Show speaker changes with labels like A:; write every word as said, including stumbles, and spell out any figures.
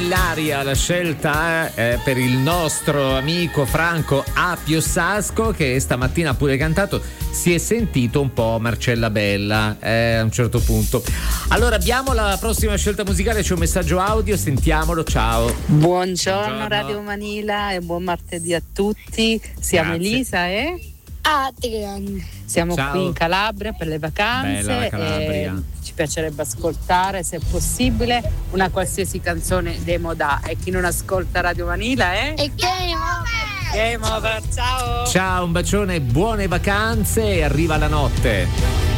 A: Ilaria la scelta eh, per il nostro amico Franco Apio Sasco, che stamattina ha pure cantato. Si è sentito un po' Marcella Bella eh, a un certo punto. Allora abbiamo la prossima scelta musicale, c'è un messaggio audio, sentiamolo. Ciao.
B: Buongiorno,
A: Buongiorno.
B: Radio Manila e buon martedì a tutti. Siamo
A: Grazie.
B: Elisa e
C: Adrian.
B: siamo
A: Ciao.
B: qui in Calabria per le vacanze.
A: Bella la Calabria.
B: E ci piacerebbe ascoltare, se possibile, una qualsiasi canzone dei Modà. E chi non ascolta Radio Manila è
C: E Game Over.
B: Game Over. Ciao.
A: Ciao, un bacione, buone vacanze e arriva la notte.